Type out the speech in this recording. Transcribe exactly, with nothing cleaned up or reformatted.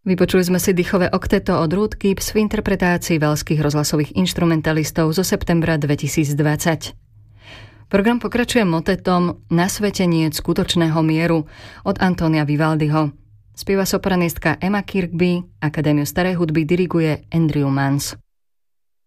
Vypočuli sme si dýchové okteto od Ruth Gibbs v interpretácii veľských rozhlasových inštrumentalistov zo septembra dvetisícdvadsať. Program pokračuje motetom Nasvetenie skutočného mieru od Antonia Vivaldiho. Spieva sopranistka Emma Kirkby, Akadémiu starej hudby diriguje Andrew Mans.